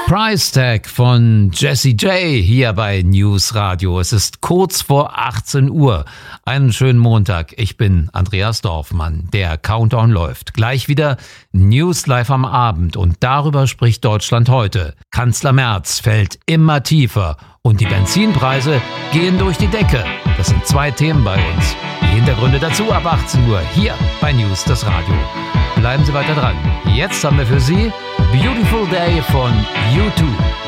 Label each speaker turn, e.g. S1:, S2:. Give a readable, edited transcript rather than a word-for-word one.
S1: Price Tag von Jessie J hier bei News Radio. Es ist kurz vor 18 Uhr. Einen schönen Montag. Ich bin Andreas Dorfmann. Der Countdown läuft. Gleich wieder News live am Abend und darüber spricht Deutschland heute. Kanzler Merz fällt immer tiefer und die Benzinpreise gehen durch die Decke. Das sind zwei Themen bei uns. Die Hintergründe dazu ab 18 Uhr hier bei News das Radio. Bleiben Sie weiter dran. Jetzt haben wir für Sie Beautiful Day von U2.